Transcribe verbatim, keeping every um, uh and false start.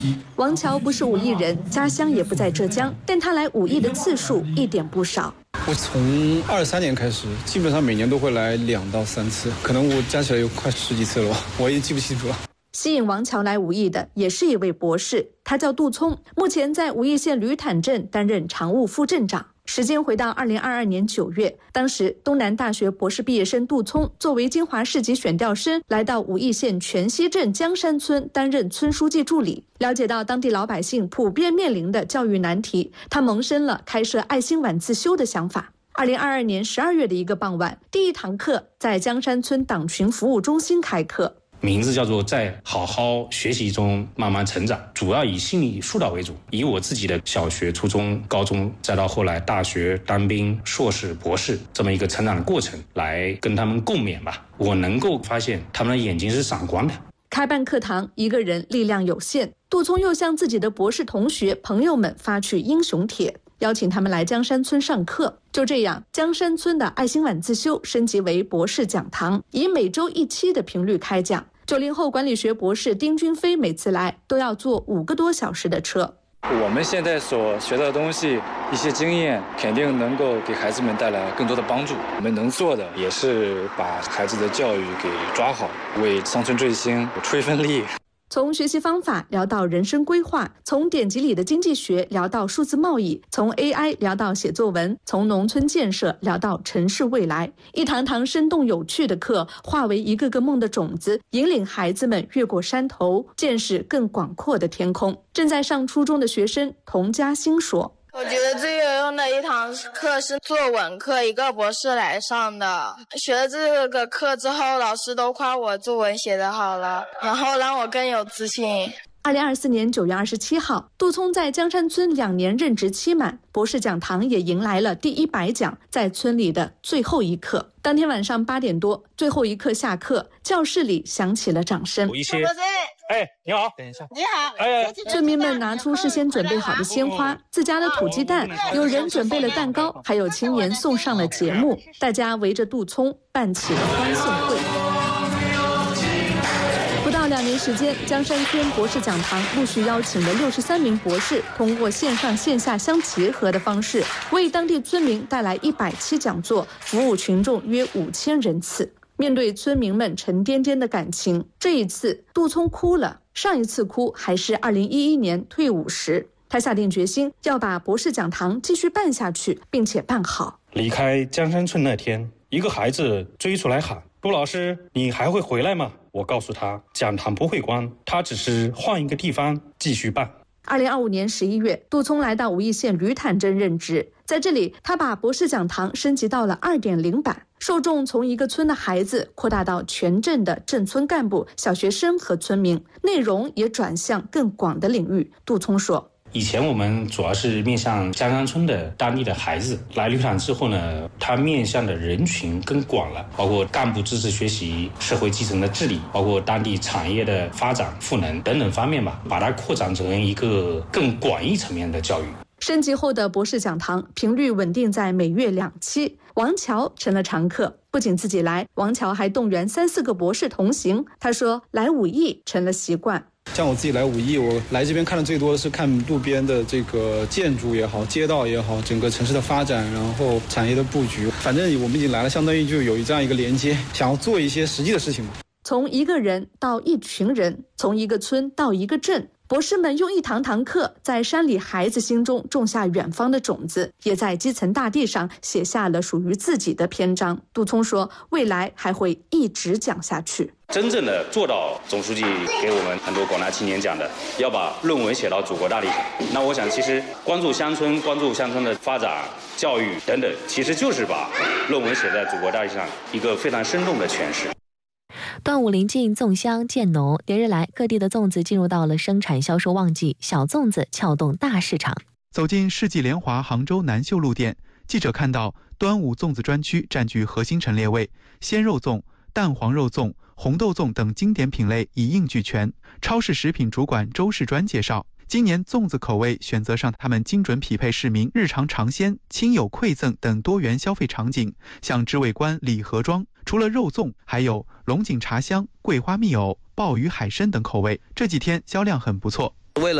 王乔不是武义人，家乡也不在浙江，但他来武义的次数一点不少。 我从二三年开始，基本上每年都会来两到三次，可能我加起来有快十几次了吧，我也记不清楚了。 吸引王乔来武义的也是一位博士，他叫杜聪，目前在武义县吕坦镇担任常务副镇长。时间回到二零二二年九月，当时东南大学博士毕业生杜聪作为金华市级选调生，来到武义县全溪镇江山村担任村书记助理。了解到当地老百姓普遍面临的教育难题，他萌生了开设爱心晚自修的想法。二零二二年十二月的一个傍晚，第一堂课在江山村党群服务中心开课。 名字叫做在好好学习中慢慢成长，主要以心理疏导为主，以我自己的小学、初中、高中，再到后来大学、当兵、硕士、博士这么一个成长的过程，来跟他们共勉吧。我能够发现他们的眼睛是闪光的。 开办课堂，一个人力量有限，杜聪又向自己的博士同学、朋友们发去英雄帖，邀请他们来江山村上课。就这样，江山村的爱心晚自修升级为博士讲堂，以每周一期的频率开讲。九零后管理学博士丁军飞每次来都要坐五个多小时的车。 我们现在所学到的东西，一些经验，肯定能够给孩子们带来更多的帮助。我们能做的也是把孩子的教育给抓好，为乡村振兴出一份力。 从学习方法聊到人生规划，从典籍里的经济学聊到数字贸易，从 A I 聊到写作文，从农村建设聊到城市未来。一堂堂生动有趣的课，化为一个个梦的种子，引领孩子们越过山头，见识更广阔的天空。正在上初中的学生童嘉欣说， 我觉得最有用的一堂课是作文课，一个博士来上的。学了这个课之后，老师都夸我作文写得好了，然后让我更有自信。 二零二四年九月二十七号，杜聪在江山村两年任职期满，博士讲堂也迎来了第一百讲，在村里的最后一课。当天晚上八点多，最后一课下课，教室里响起了掌声。 有一些，哎，你好，等一下， 你好， 哎， 村民们拿出事先准备好的鲜花、自家的土鸡蛋，有人准备了蛋糕，还有青年送上了节目，大家围着杜聪办起了欢送会。不到两年时间，江山村博士讲堂陆续邀请了六十三名博士，通过线上线下相结合的方式，为当地村民带来一百期讲座，服务群众约五千人次。面对村民们沉甸甸的感情，这一次杜聪哭了，上一次哭还是二零一一年退伍时。他下定决心要把博士讲堂继续办下去，并且办好。 离开江山村那天，一个孩子追出来喊，杜老师，你还会回来吗？我告诉他，讲堂不会关，他只是换一个地方继续办。 二零二五年十一月，杜聪来到武义县吕坦镇任职，在这里，他把博士讲堂升级到了 二点零 版，受众从一个村的孩子扩大到全镇的镇村干部、小学生和村民，内容也转向更广的领域。杜聪说， 以前我们主要是面向江山村的当地的孩子，来吕坦之后呢，他面向的人群更广了，包括干部知识学习、社会基层的治理，包括当地产业的发展赋能等等方面吧，把它扩展成一个更广义层面的教育。 升级后的博士讲堂频率稳定在每月两期，王乔成了常客。不仅自己来，王乔还动员三四个博士同行。他说，来武义成了习惯。 像我自己来武义，我来这边看的最多的是看路边的这个建筑也好，街道也好，整个城市的发展，然后产业的布局。反正我们已经来了，相当于就有这样一个连接，想要做一些实际的事情嘛。 从一个人到一群人，从一个村到一个镇，博士们用一堂堂课在山里孩子心中种下远方的种子，也在基层大地上写下了属于自己的篇章。杜聪说，未来还会一直讲下去。 真正的做到总书记给我们很多广大青年讲的，要把论文写到祖国大地上。那我想，其实关注乡村、关注乡村的发展、教育等等，其实就是把论文写在祖国大地上一个非常生动的诠释。 端午临近，粽香渐浓，连日来各地的粽子进入到了生产销售旺季，小粽子撬动大市场。 走进世纪联华杭州南秀路店，记者看到端午粽子专区占据核心陈列位，鲜肉粽、蛋黄肉粽、红豆粽等经典品类一应俱全。超市食品主管周世专介绍，今年粽子口味选择上他们精准匹配市民日常尝鲜、亲友馈赠等多元消费场景，像知味观礼盒装，除了肉粽，还有龙井茶香、桂花蜜藕、鲍鱼海参等口味，这几天销量很不错。